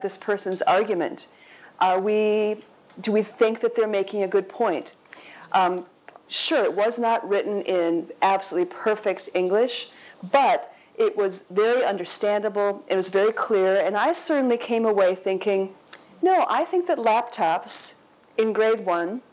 this person's argument? Do we think that they're making a good point? Sure, it was not written in absolutely perfect English, but it was very understandable, it was very clear, and I certainly came away thinking, no, I think that laptops in grade 1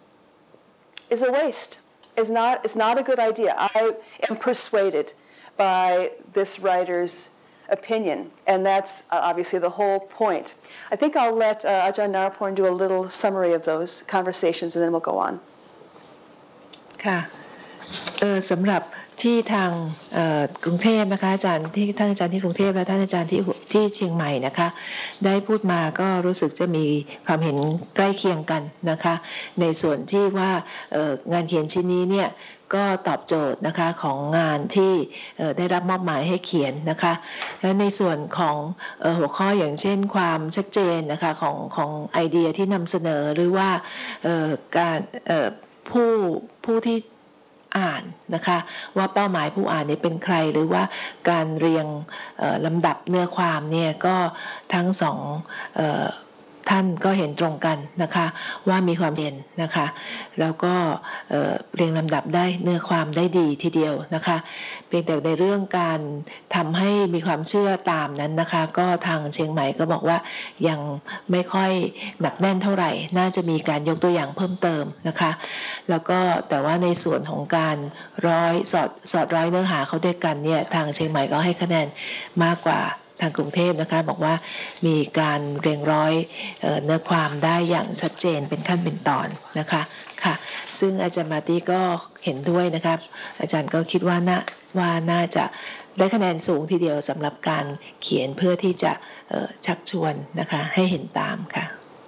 is a waste. It's not a good idea. I am persuaded by this writer's opinion, and that's obviously the whole point. I think I'll let Ajahn Naraporn do a little summary of those conversations, and then we'll go on. ค่ะสำหรับที่ทางกรุงเทพนะคะอาจารย์ที่ท่านอาจารย์ที่กรุงเทพและท่านอาจารย์ที่เชียงใหม่นะคะได้พูดมาก็รู้สึกจะมีความเห็นใกล้เคียงกันนะคะในส่วนที่ว่างานเขียนชิ้นนี้เนี่ยก็ตอบโจทย์นะคะของงานที่ได้รับมอบหมายให้เขียนนะคะและในส่วนของหัวข้ออย่างเช่นความชัดเจนนะคะของไอเดียที่นำเสนอหรือว่าการผู้ที่อ่านนะคะว่าเป้าหมายผู้อ่านนี้เป็นใครหรือว่าการเรียงลำดับเนื้อความเนี่ยก็ทั้งสองท่านก็เห็นตรงกันนะคะว่ามีความเด่นนะคะแล้วก็เรียงลำดับได้เนื้อความได้ดีทีเดียวนะคะเพียงแต่ในเรื่องการทำให้มีความเชื่อตามนั้นนะคะก็ทางเชียงใหม่ก็บอกว่ายังไม่ค่อยหนักแน่นเท่าไหร่น่าจะมีการยกตัวอย่างเพิ่มเติมนะคะแล้วก็แต่ว่าในส่วนของการสอดร้อยเนื้อหาเขาด้วยกันเนี่ยทางเชียงใหม่ก็ให้คะแนนมากกว่าทางกรุงเทพนะคะบอกว่ามีการเรียงร้อยเนื้อความได้อย่างชัดเจนเป็นขั้นเป็นตอนนะคะค่ะซึ่งอาจารย์มาร์ตี้ก็เห็นด้วยนะครับอาจารย์ก็คิดว่าน่าจะได้คะแนนสูงทีเดียวสำหรับการเขียนเพื่อที่จะชักชวนนะคะให้เห็นตามค่ะ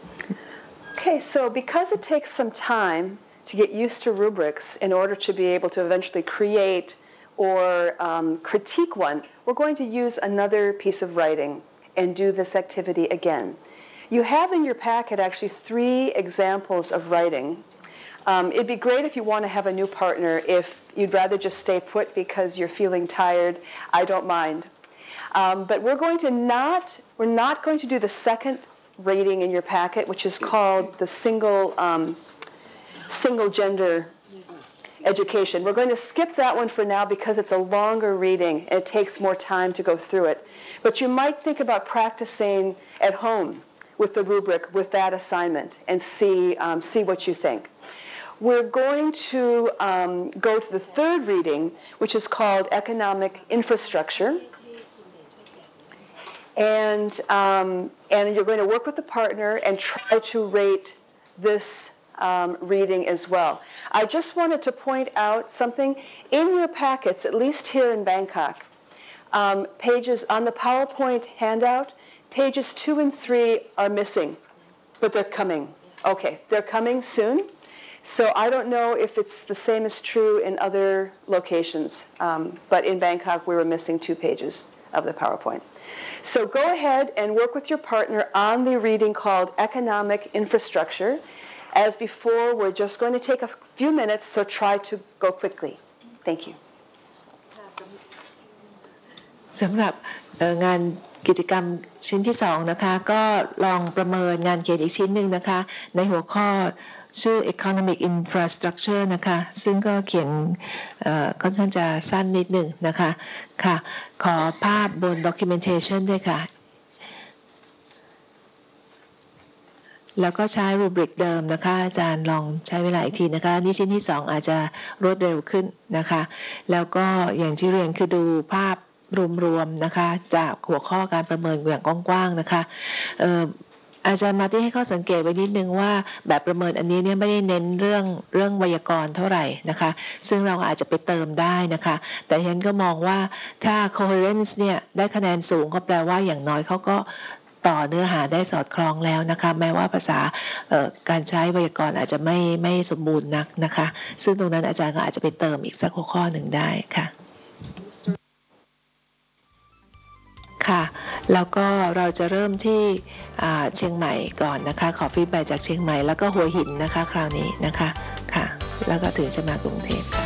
Okay, so because it takes some time to get used to rubrics in order to be able to eventually create or critique one, we're going to use another piece of writing and do this activity again. You have in your packet actually 3 examples of writing. It'd be great if you want to have a new partner. If you'd rather just stay put because you're feeling tired, I don't mind. But we're not going to do the second reading in your packet, which is called the single gender education. We're going to skip that one for now because it's a longer reading and it takes more time to go through it. But you might think about practicing at home with the rubric, with that assignment, and see what you think. We're going to go to the third reading, which is called Economic Infrastructure. And you're going to work with a partner and try to rate this reading as well. I just wanted to point out something in your packets, at least here in Bangkok. Pages on the PowerPoint handout, pages 2 and 3 are missing, but they're coming. Okay, they're coming soon. So I don't know if it's the same is true in other locations, but in Bangkok we were missing 2 pages of the PowerPoint. So go ahead and work with your partner on the reading called Economic Infrastructure. As before, we're just going to take a few minutes, so try to go quickly. Thank you. สำหรับงานกิจกรรมชิ้นที่2นะคะก็ลองประเมินงานเขียนอีกชิ้นหนึ่งนะคะในหัวข้อชื่อ Economic Infrastructure นะคะซึ่งก็เขียนค่อนข้างจะสั้นนิดหนึ่งนะคะค่ะขอภาพบน documentation ด้วยค่ะแล้วก็ใช้รูบริกเดิมนะคะอาจารย์ลองใช้เวลาอีกทีนะคะนี่ชิ้นที่2อาจจะรวดเร็วขึ้นนะคะแล้วก็อย่างที่เรียนคือดูภาพรวมๆนะคะจากหัวข้อการประเมินอย่างกว้างๆนะคะอาจารย์มาที่ให้ข้อสังเกตไว้นิดนึงว่าแบบประเมินอันนี้เนี่ยไม่ได้เน้นเรื่องไวยากรณ์เท่าไหร่นะคะซึ่งเราอาจจะไปเติมได้นะคะแต่ฉันก็มองว่าถ้า coherence เนี่ยได้คะแนนสูงก็แปลว่าอย่างน้อยเขาก็ต่อเนื้อหาได้สอดคล้องแล้วนะคะแม้ว่าภาษาการใช้ไวยากรณ์อาจจะไม่สมบูรณ์นักนะคะซึ่งตรงนั้นอาจารย์ก็อาจจะไปเติมอีกสักหัวข้อหนึ่งได้ค่ะค่ะแล้วก็เราจะเริ่มที่เชียงใหม่ก่อนนะคะขอฟีดแบ็กจากเชียงใหม่แล้วก็หัวหินนะคะคราวนี้นะคะค่ะแล้วก็ถึงจะมากรุงเทพค่ะ